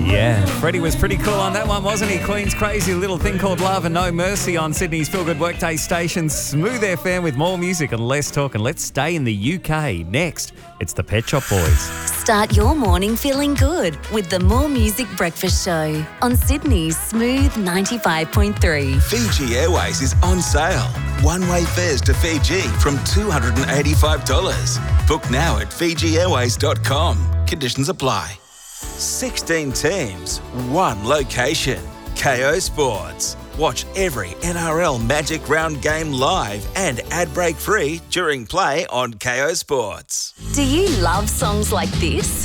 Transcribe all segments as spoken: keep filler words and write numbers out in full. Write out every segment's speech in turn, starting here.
Yeah, Freddie was pretty cool on that one, wasn't he? Queen's Crazy Little Thing Called Love and No Mercy on Sydney's Feel Good Workday station. Smooth F M with more music and less talk. And let's stay in the U K. Next, it's the Pet Shop Boys. Start your morning feeling good with the More Music Breakfast Show on Sydney's Smooth ninety-five point three. Fiji Airways is on sale. One-way fares to Fiji from two hundred eighty-five dollars. Book now at fiji airways dot com. Conditions apply. sixteen teams, one location. K O Sports. Watch every N R L Magic Round game live and ad break free during play on K O Sports. Do you love songs like this?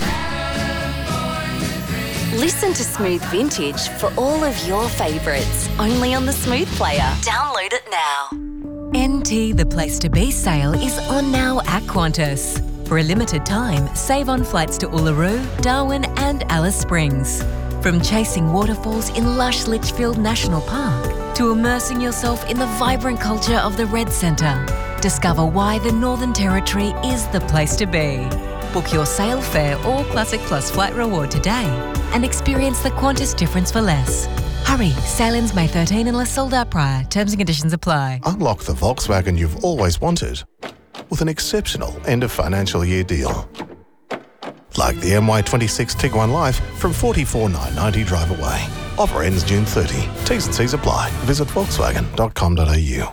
Listen to Smooth Vintage for all of your favourites, only on the Smooth Player. Download it now. N T The Place to Be sale is on now at Qantas. For a limited time, save on flights to Uluru, Darwin and Alice Springs. From chasing waterfalls in lush Litchfield National Park to immersing yourself in the vibrant culture of the Red Centre, discover why the Northern Territory is the place to be. Book your sail fare or Classic Plus flight reward today and experience the Qantas difference for less. Hurry, sail-ins May thirteenth unless sold out prior. Terms and conditions apply. Unlock the Volkswagen you've always wanted with an exceptional end of financial year deal. Like the M Y twenty-six Tiguan Life from forty-four thousand nine hundred ninety drive away. Offer ends June thirtieth. T's and C's apply. Visit volkswagen dot com dot a u.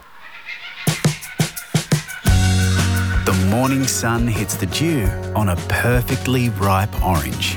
The morning sun hits the dew on a perfectly ripe orange.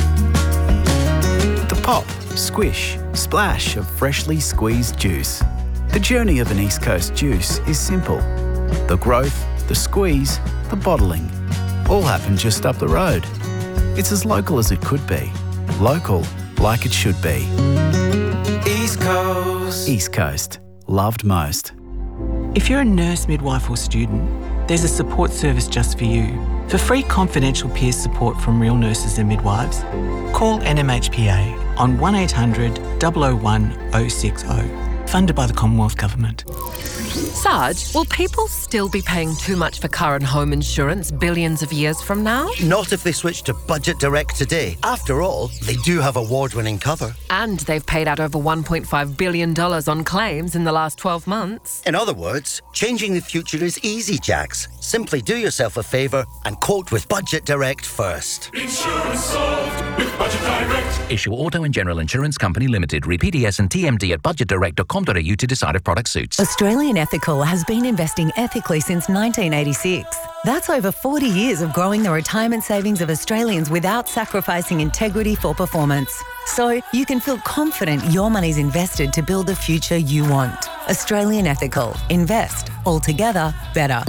The pop, squish, splash of freshly squeezed juice. The journey of an East Coast juice is simple. The growth, the squeeze, the bottling, all happen just up the road. It's as local as it could be. Local, like it should be. East Coast. East Coast. Loved most. If you're a nurse, midwife or student, there's a support service just for you. For free confidential peer support from real nurses and midwives, call N M H P A on one eight hundred, double oh one, oh six oh. Funded by the Commonwealth Government. Sarge, will people still be paying too much for car and home insurance billions of years from now? Not if they switch to Budget Direct today. After all, they do have award-winning cover. And they've paid out over one point five billion dollars on claims in the last twelve months. In other words, changing the future is easy, Jax. Simply do yourself a favour and quote with Budget Direct first. Insurance solved with Budget Direct. Issue Auto and General Insurance Company Limited. Read P D S and T M D at budget direct dot com dot a u to decide if product suits. Australian Ethical has been investing ethically since nineteen eighty-six. That's over forty years of growing the retirement savings of Australians without sacrificing integrity for performance. So you can feel confident your money's invested to build the future you want. Australian Ethical. Invest. Altogether better.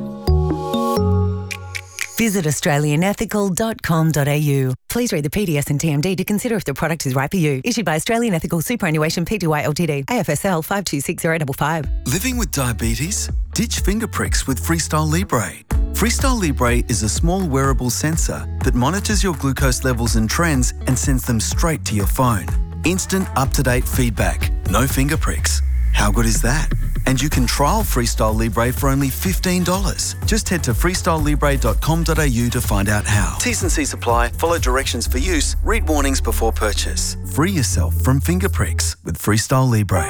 Visit australian ethical dot com dot a u. Please read the P D S and T M D to consider if the product is right for you. Issued by Australian Ethical Superannuation Pty Ltd. A F S L five two six zero five five. Living with diabetes? Ditch finger pricks with Freestyle Libre. Freestyle Libre is a small wearable sensor that monitors your glucose levels and trends and sends them straight to your phone. Instant, up-to-date feedback. No finger pricks. How good is that? And you can trial Freestyle Libre for only fifteen dollars. Just head to freestyle libre dot com dot a u to find out how. T's and C's apply. Follow directions for use. Read warnings before purchase. Free yourself from finger pricks with Freestyle Libre.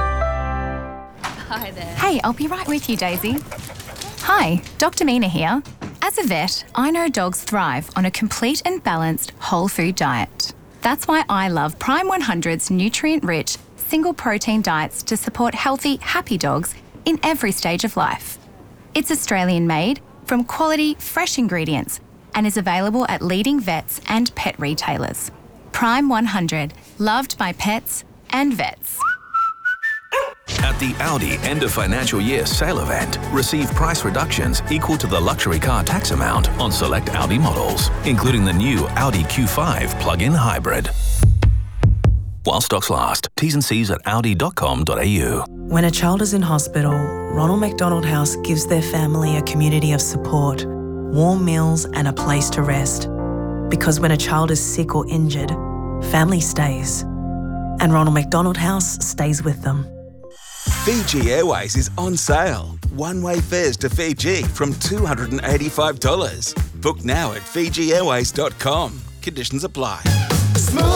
Hi there. Hey, I'll be right with you, Daisy. Hi, Doctor Mina here. As a vet, I know dogs thrive on a complete and balanced whole food diet. That's why I love Prime one hundred's nutrient-rich single protein diets to support healthy, happy dogs in every stage of life. It's Australian made from quality, fresh ingredients and is available at leading vets and pet retailers. Prime one hundred, loved by pets and vets. At the Audi end of financial year sale event, receive price reductions equal to the luxury car tax amount on select Audi models, including the new Audi Q five plug-in hybrid. While stocks last. T's and C's at audi dot com dot a u. When a child is in hospital, Ronald McDonald House gives their family a community of support, warm meals and a place to rest. Because when a child is sick or injured, family stays. And Ronald McDonald House stays with them. Fiji Airways is on sale. One-way fares to Fiji from two hundred eighty-five dollars. Book now at fiji airways dot com. Conditions apply. Smooth